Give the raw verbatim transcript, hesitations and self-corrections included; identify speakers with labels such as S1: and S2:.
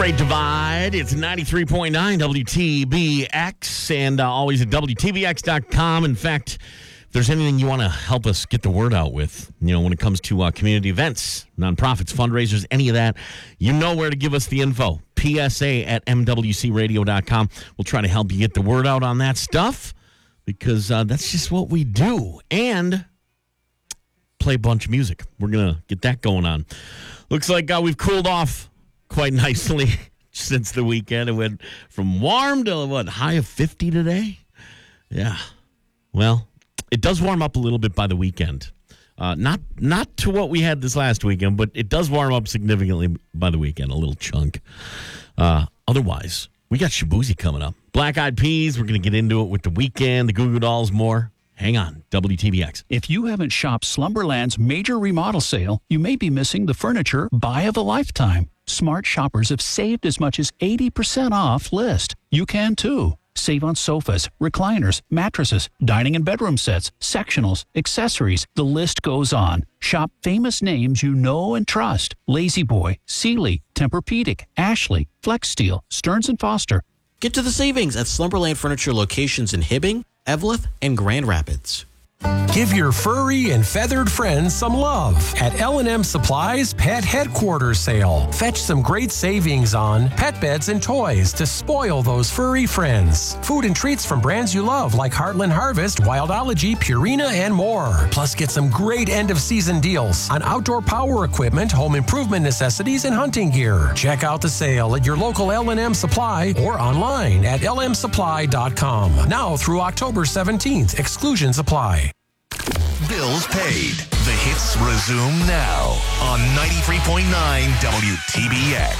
S1: Great Divide. It's ninety-three point nine W T B X and uh, always at W T B X dot com. In fact, if there's anything you want to help us get the word out with, you know, when it comes to uh, community events, nonprofits, fundraisers, any of that, you know where to give us the info. P S A at M W C radio dot com. We'll try to help you get the word out on that stuff because uh, that's just what we do. And play a bunch of music. We're going to get that going on. Looks like uh, we've cooled off quite nicely since the weekend. It went from warm to, what, high of fifty today? Yeah. Well, it does warm up a little bit by the weekend. Uh, not not to what we had this last weekend, but it does warm up significantly by the weekend, a little chunk. Uh, otherwise, we got Shabuzi coming up. Black Eyed Peas, we're going to get into it with The Weeknd, the Goo Goo Dolls, more. Hang on, W T B X.
S2: If you haven't shopped Slumberland's major remodel sale, you may be missing the furniture buy of a lifetime. Smart shoppers have saved as much as eighty percent off list. You can too. Save on sofas, recliners, mattresses, dining and bedroom sets, sectionals, accessories. The list goes on. Shop famous names you know and trust. La-Z-Boy, Sealy, Tempur-Pedic, Ashley, Flex Steel, Stearns and Foster.
S3: Get to the savings at Slumberland Furniture locations in Hibbing, Eveleth, and Grand Rapids.
S4: Give your furry and feathered friends some love at L and M Supply's Pet Headquarters Sale. Fetch some great savings on pet beds and toys to spoil those furry friends. Food and treats from brands you love like Heartland Harvest, Wildology, Purina, and more. Plus, get some great end-of-season deals on outdoor power equipment, home improvement necessities, and hunting gear. Check out the sale at your local L and M Supply or online at L M supply dot com. Now through October seventeenth. Exclusions apply.
S5: Bills paid. The hits resume now on ninety-three point nine W T B X.